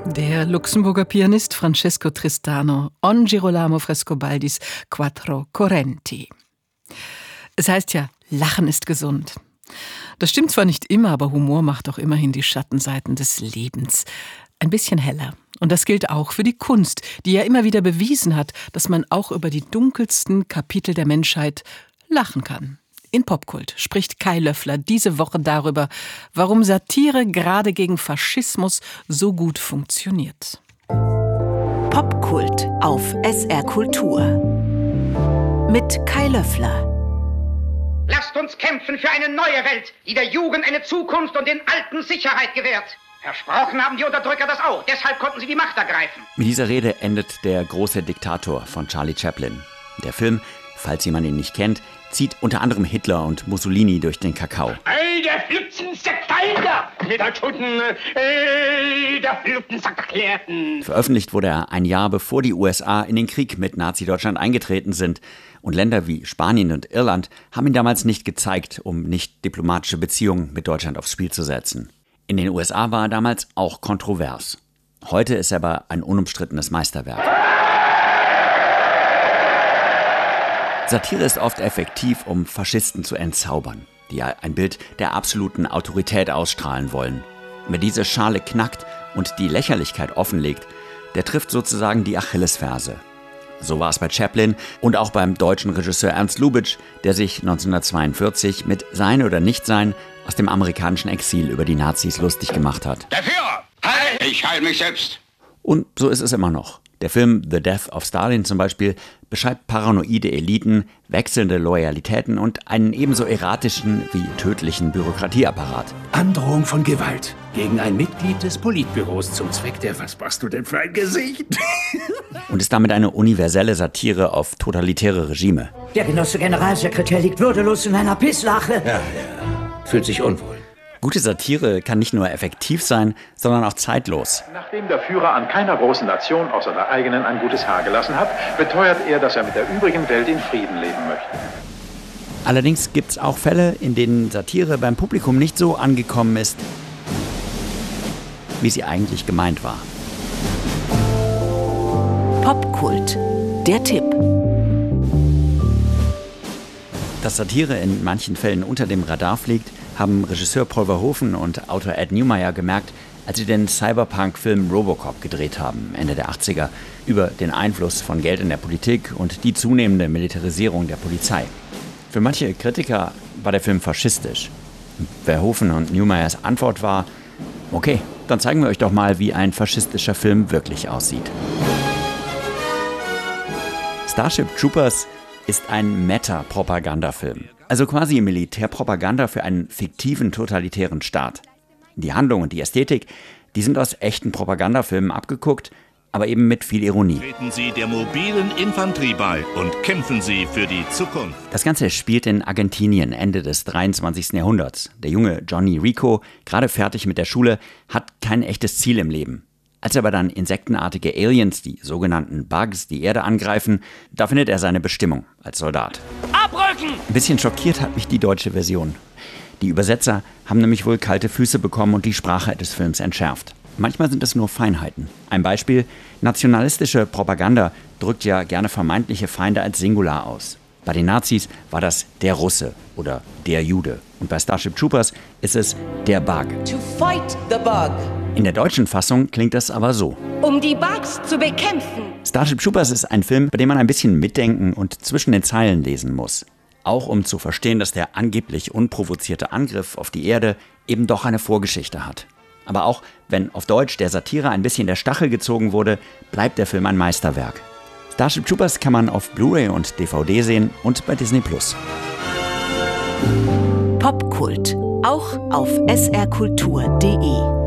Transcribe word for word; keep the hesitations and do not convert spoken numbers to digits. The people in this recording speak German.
Der Luxemburger Pianist Francesco Tristano, On Girolamo Frescobaldis Quattro Correnti. Es heißt ja, Lachen ist gesund. Das stimmt zwar nicht immer, aber Humor macht auch immerhin die Schattenseiten des Lebens ein bisschen heller. Und das gilt auch für die Kunst, die ja immer wieder bewiesen hat, dass man auch über die dunkelsten Kapitel der Menschheit lachen kann. In Popkult spricht Kai Löffler diese Woche darüber, warum Satire gerade gegen Faschismus so gut funktioniert. Popkult auf S R Kultur mit Kai Löffler. Lasst uns kämpfen für eine neue Welt, die der Jugend eine Zukunft und den Alten Sicherheit gewährt. Versprochen haben die Unterdrücker das auch, deshalb konnten sie die Macht ergreifen. Mit dieser Rede endet Der große Diktator von Charlie Chaplin. Der Film, falls jemand ihn nicht kennt, zieht unter anderem Hitler und Mussolini durch den Kakao. Ey, der Flüchtensack Feinde! Der Toten, ey, der Flüchtensack erklärten! Veröffentlicht wurde er ein Jahr bevor die U S A in den Krieg mit Nazi-Deutschland eingetreten sind. Und Länder wie Spanien und Irland haben ihn damals nicht gezeigt, um nicht diplomatische Beziehungen mit Deutschland aufs Spiel zu setzen. In den U S A war er damals auch kontrovers. Heute ist er aber ein unumstrittenes Meisterwerk. Satire ist oft effektiv, um Faschisten zu entzaubern, die ja ein Bild der absoluten Autorität ausstrahlen wollen. Wer diese Schale knackt und die Lächerlichkeit offenlegt, der trifft sozusagen die Achillesferse. So war es bei Chaplin und auch beim deutschen Regisseur Ernst Lubitsch, der sich neunzehnhundertzweiundvierzig mit Sein oder Nichtsein aus dem amerikanischen Exil über die Nazis lustig gemacht hat. Der Führer! Heil! Ich heil mich selbst! Und so ist es immer noch. Der Film The Death of Stalin zum Beispiel beschreibt paranoide Eliten, wechselnde Loyalitäten und einen ebenso erratischen wie tödlichen Bürokratieapparat. Androhung von Gewalt gegen ein Mitglied des Politbüros zum Zweck der, was machst du denn für ein Gesicht? Und ist damit eine universelle Satire auf totalitäre Regime. Der Genosse Generalsekretär liegt würdelos in einer Pisslache. Ja, ja, fühlt sich unwohl. Gute Satire kann nicht nur effektiv sein, sondern auch zeitlos. Nachdem der Führer an keiner großen Nation außer der eigenen ein gutes Haar gelassen hat, beteuert er, dass er mit der übrigen Welt in Frieden leben möchte. Allerdings gibt es auch Fälle, in denen Satire beim Publikum nicht so angekommen ist, wie sie eigentlich gemeint war. Popkult, der Tipp. Dass Satire in manchen Fällen unter dem Radar fliegt, haben Regisseur Paul Verhoeven und Autor Ed Neumeyer gemerkt, als sie den Cyberpunk-Film Robocop gedreht haben, Ende der achtziger, über den Einfluss von Geld in der Politik und die zunehmende Militarisierung der Polizei. Für manche Kritiker war der Film faschistisch. Verhoeven und Neumeyers Antwort war, okay, dann zeigen wir euch doch mal, wie ein faschistischer Film wirklich aussieht. Starship Troopers ist ein Meta-Propagandafilm. Also quasi Militärpropaganda für einen fiktiven totalitären Staat. Die Handlung und die Ästhetik, die sind aus echten Propagandafilmen abgeguckt, aber eben mit viel Ironie. Treten Sie der mobilen Infanterie bei und kämpfen Sie für die Zukunft. Das Ganze spielt in Argentinien Ende des dreiundzwanzigsten Jahrhunderts. Der junge Johnny Rico, gerade fertig mit der Schule, hat kein echtes Ziel im Leben. Als aber dann insektenartige Aliens, die sogenannten Bugs, die Erde angreifen, da findet er seine Bestimmung als Soldat. Abrücken! Ein bisschen schockiert hat mich die deutsche Version. Die Übersetzer haben nämlich wohl kalte Füße bekommen und die Sprache des Films entschärft. Manchmal sind es nur Feinheiten. Ein Beispiel: nationalistische Propaganda drückt ja gerne vermeintliche Feinde als Singular aus. Bei den Nazis war das der Russe oder der Jude. Und bei Starship Troopers ist es der Bug. To fight the bug. In der deutschen Fassung klingt das aber so. Um die Bugs zu bekämpfen. Starship Troopers ist ein Film, bei dem man ein bisschen mitdenken und zwischen den Zeilen lesen muss. Auch um zu verstehen, dass der angeblich unprovozierte Angriff auf die Erde eben doch eine Vorgeschichte hat. Aber auch wenn auf Deutsch der Satire ein bisschen der Stachel gezogen wurde, bleibt der Film ein Meisterwerk. Starship Troopers kann man auf Blu-ray und D V D sehen und bei Disney Plus. Popkult, auch auf S R Kultur punkt de.